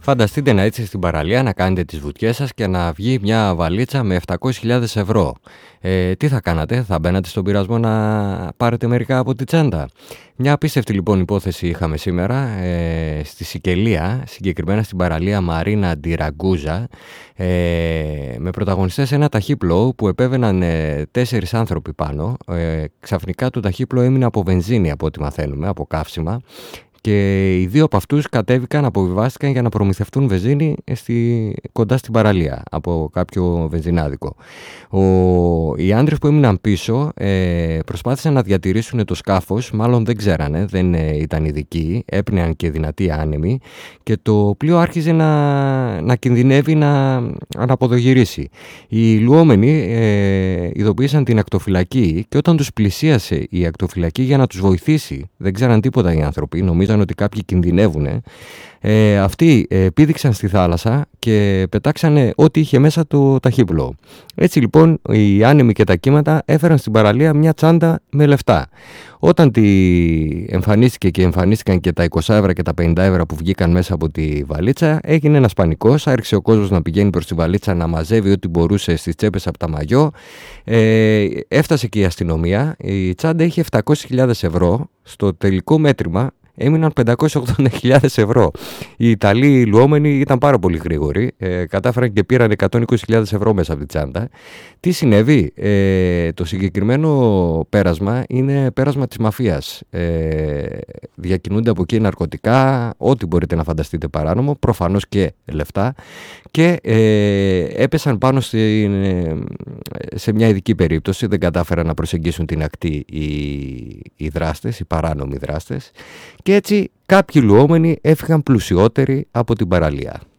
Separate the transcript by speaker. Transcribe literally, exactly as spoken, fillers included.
Speaker 1: Φανταστείτε να είστε στην παραλία, να κάνετε τις βουτιές σας και να βγει μια βαλίτσα με επτακόσιες χιλιάδες ευρώ. Ε, τι θα κάνατε, θα μπαίνατε στον πειρασμό να πάρετε μερικά από τη τσάντα? Μια απίστευτη λοιπόν υπόθεση είχαμε σήμερα ε, στη Σικελία, συγκεκριμένα στην παραλία Μαρίνα ντι Ραγκούζα, ε, με πρωταγωνιστές ένα ταχύπλοο που επέβαιναν ε, τέσσερις άνθρωποι πάνω. Ε, ξαφνικά το ταχύπλοο έμεινε από βενζίνη, από ό,τι μαθαίνουμε, από καύσιμα. Και οι δύο από αυτούς κατέβηκαν, αποβιβάστηκαν για να προμηθευτούν βενζίνη στη, κοντά στην παραλία από κάποιο βενζινάδικο. Ο, οι άντρες που έμειναν πίσω ε, προσπάθησαν να διατηρήσουν το σκάφος, μάλλον δεν ξέρανε, δεν ε, ήταν ειδικοί, έπνεαν και δυνατοί άνεμοι και το πλοίο άρχιζε να, να κινδυνεύει να αναποδογυρίσει. Οι λουόμενοι ε, ειδοποίησαν την ακτοφυλακή και όταν τους πλησίασε η ακτοφυλακή για να τους βοηθήσει, δεν ξέραν τίποτα οι άνθρωποι, νομίζαν ότι κάποιοι κινδυνεύουν. Ε, αυτοί ε, πήδηξαν στη θάλασσα και πετάξανε ό,τι είχε μέσα το ταχύπλοο. Έτσι λοιπόν οι άνεμοι και τα κύματα έφεραν στην παραλία μια τσάντα με λεφτά. Όταν τη εμφανίστηκε και εμφανίστηκαν και τα είκοσι ευρώ και τα πενήντα ευρώ που βγήκαν μέσα από τη βαλίτσα, έγινε ένας πανικός, άρχισε ο κόσμος να πηγαίνει προς τη βαλίτσα, να μαζεύει ό,τι μπορούσε στις τσέπες από τα μαγιό. Ε, έφτασε και η αστυνομία, η τσάντα είχε επτακόσιες χιλιάδες ευρώ, στο τελικό μέτρημα έμειναν πεντακόσιες ογδόντα χιλιάδες ευρώ. Οι Ιταλοί λουόμενοι ήταν πάρα πολύ γρήγοροι, ε, κατάφεραν και πήραν εκατόν είκοσι χιλιάδες ευρώ μέσα από τη τσάντα. Τι συνέβη? Ε, το συγκεκριμένο πέρασμα είναι πέρασμα της μαφίας. Ε, διακινούνται από εκεί ναρκωτικά, ό,τι μπορείτε να φανταστείτε παράνομο, προφανώς και λεφτά, και ε, έπεσαν πάνω στη, σε μια ειδική περίπτωση, δεν κατάφεραν να προσεγγίσουν την ακτή οι, οι δράστες, οι παράνομοι δράστες, και έτσι κάποιοι λουόμενοι έφυγαν πλουσιότεροι από την παραλία.